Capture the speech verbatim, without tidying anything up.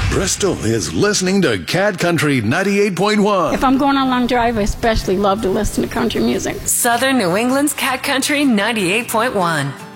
Bristol is listening to Cat Country ninety-eight point one. If I'm going on a long drive, I especially love to listen to country music. Southern New England's Cat Country ninety-eight point one.